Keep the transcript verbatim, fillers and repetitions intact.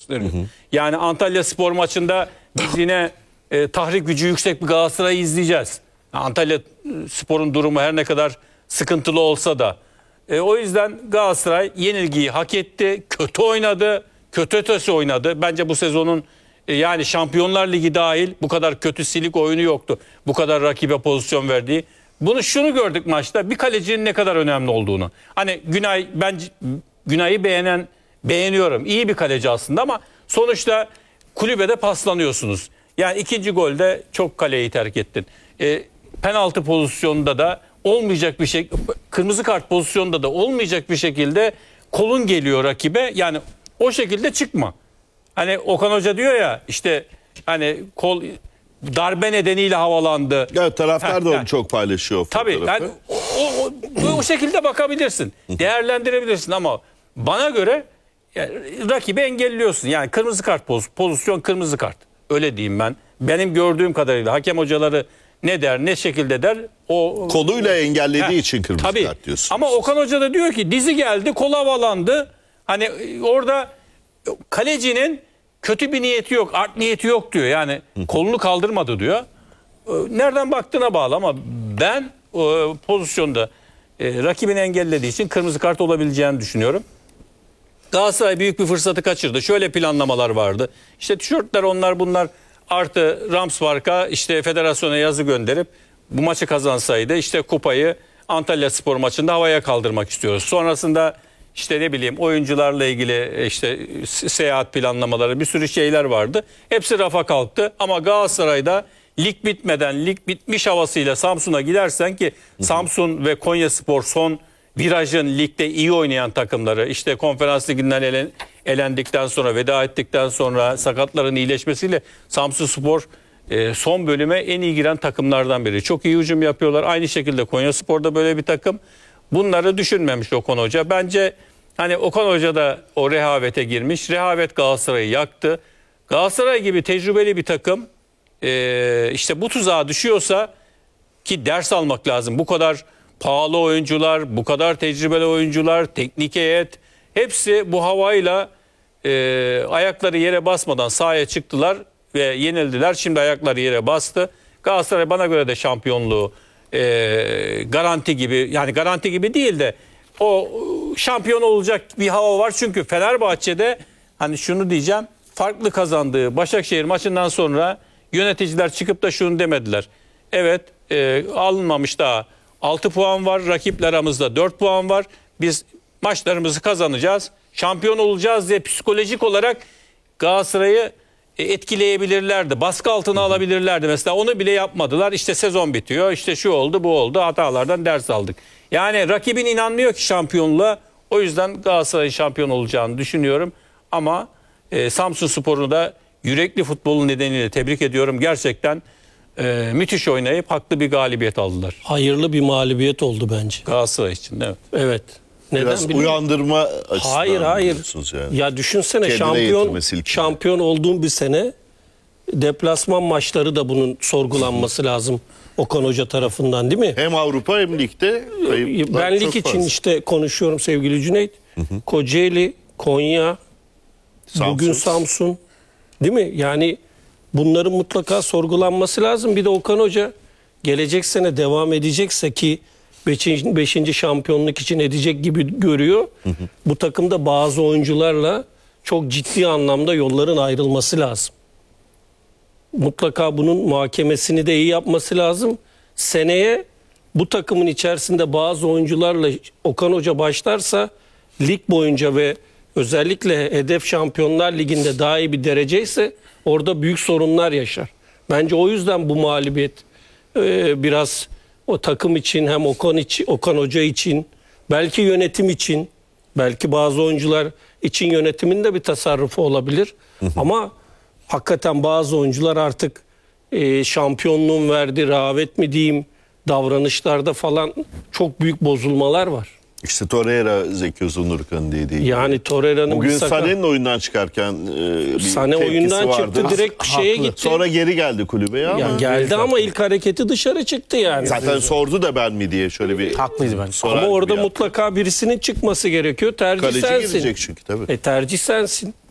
gösteriyor. Hı hı. Yani Antalya Spor maçında biz yine e, tahrik gücü yüksek bir Galatasaray'ı izleyeceğiz. Antalya Spor'un durumu her ne kadar sıkıntılı olsa da. E, o yüzden Galatasaray yenilgiyi hak etti. Kötü oynadı. Kötü ötesi oynadı. Bence bu sezonun e, yani Şampiyonlar Ligi dahil bu kadar kötü silik oyunu yoktu. Bu kadar rakibe pozisyon verdiği. Bunu şunu gördük maçta. Bir kalecinin ne kadar önemli olduğunu. Hani Günay, ben Günay'ı beğenen beğeniyorum. İyi bir kaleci aslında ama sonuçta kulübede paslanıyorsunuz. Yani ikinci golde çok kaleyi terk ettin. E, penaltı pozisyonunda da olmayacak bir şey, kırmızı kart pozisyonunda da olmayacak bir şekilde kolun geliyor rakibe. Yani o şekilde çıkma. Hani Okan Hoca diyor ya işte hani kol darbe nedeniyle havalandı. Evet, taraftar da onu yani, çok paylaşıyor. Tabii yani o, o, o, o şekilde bakabilirsin. Değerlendirebilirsin ama bana göre yani, rakibi engelliyorsun. Yani kırmızı kart poz, pozisyon kırmızı kart. Öyle diyeyim ben. Benim gördüğüm kadarıyla hakem hocaları ne der, ne şekilde der. O koluyla engellediği he, için kırmızı tabii. kart diyorsun. Ama Okan Hoca da diyor ki dizi geldi, kol havalandı. Hani orada kalecinin kötü bir niyeti yok, art niyeti yok diyor. Yani kolunu kaldırmadı diyor. Nereden baktığına bağlı ama ben o pozisyonda e, rakibini engellediği için kırmızı kart olabileceğini düşünüyorum. Galatasaray büyük bir fırsatı kaçırdı. Şöyle planlamalar vardı. İşte tişörtler onlar bunlar artı Ramspark'a işte federasyona yazı gönderip bu maçı kazansaydı işte kupayı Antalya Spor maçında havaya kaldırmak istiyoruz. Sonrasında işte ne bileyim oyuncularla ilgili işte seyahat planlamaları bir sürü şeyler vardı. Hepsi rafa kalktı ama Galatasaray'da lig bitmeden lig bitmiş havasıyla Samsun'a gidersen ki Samsun ve Konyaspor son virajın ligde iyi oynayan takımları işte Konferans Ligi'nden elen, elendikten sonra veda ettikten sonra sakatların iyileşmesiyle Samsunspor e, son bölüme en iyi giren takımlardan biri. Çok iyi hücum yapıyorlar. Aynı şekilde Konyaspor'da böyle bir takım. Bunları düşünmemiş Okan Hoca. Bence hani Okan Hoca da o rehavete girmiş. Rehavet Galatasaray'ı yaktı. Galatasaray gibi tecrübeli bir takım e, işte bu tuzağa düşüyorsa ki ders almak lazım. Bu kadar pahalı oyuncular, bu kadar tecrübeli oyuncular, teknik heyet hepsi bu havayla e, ayakları yere basmadan sahaya çıktılar ve yenildiler. Şimdi ayakları yere bastı. Galatasaray bana göre de şampiyonluğu e, garanti gibi, yani garanti gibi değil de o şampiyon olacak bir hava var. Çünkü Fenerbahçe'de hani şunu diyeceğim, farklı kazandığı Başakşehir maçından sonra yöneticiler çıkıp da şunu demediler. Evet e, alınmamış daha altı puan var. Rakipler aramızda dört puan var. Biz maçlarımızı kazanacağız. Şampiyon olacağız diye psikolojik olarak Galatasaray'ı etkileyebilirlerdi. Baskı altına alabilirlerdi. Mesela onu bile yapmadılar. İşte sezon bitiyor. İşte şu oldu bu oldu. Hatalardan ders aldık. Yani rakibin inanmıyor ki şampiyonluğa. O yüzden Galatasaray'ın şampiyon olacağını düşünüyorum. Ama e, Samsunspor'u da yürekli futbolun nedeniyle tebrik ediyorum. Gerçekten e, müthiş oynayıp haklı bir galibiyet aldılar. Hayırlı bir mağlubiyet oldu bence. Galatasaray için evet. Evet. Neden Biraz bilmiyorum. uyandırma açısından. Hayır hayır. Yani. Ya düşünsene Kendine şampiyon getirmesi, şampiyon olduğun bir sene deplasman maçları da bunun sorgulanması lazım Okan Hoca tarafından, değil mi? Hem Avrupa hem ligde. Ben lig için fazla. işte konuşuyorum sevgili Cüneyt. Hı hı. Kocaeli, Konya, Samsun. Bugün Samsun. Değil mi? Yani bunların mutlaka sorgulanması lazım. Bir de Okan Hoca gelecek sene devam edecekse ki beşinci şampiyonluk için edecek gibi görüyor. Hı hı. Bu takımda bazı oyuncularla çok ciddi anlamda yolların ayrılması lazım. Mutlaka bunun muhakemesini de iyi yapması lazım. Seneye bu takımın içerisinde bazı oyuncularla Okan Hoca başlarsa lig boyunca ve özellikle hedef Şampiyonlar Ligi'nde daha iyi bir dereceyse orada büyük sorunlar yaşar. Bence o yüzden bu mağlubiyet e, biraz o takım için hem Okan için, Okan Hoca için, belki yönetim için, belki bazı oyuncular için yönetimin de bir tasarrufu olabilir. Hı hı. Ama hakikaten bazı oyuncular artık e, şampiyonluğun verdiği rehavet mi diyeyim, davranışlarda falan çok büyük bozulmalar var. İşte Torreira Zeki Uzundurkan dediği. Yani Torreira'nın bugün sakat... Sané'nin oyundan çıkarken e, bir Sané oyundan vardı. çıktı, direkt bir şeye gitti. Sonra geri geldi kulübeye ama. Ya geldi ama ilk hareketi dışarı çıktı yani. Zaten sordu da ben mi diye şöyle bir. Haklıydı bence. Ama orada mutlaka birisinin çıkması gerekiyor. Tercih Kaleci sensin. girecek çünkü tabii. E tercih sensin.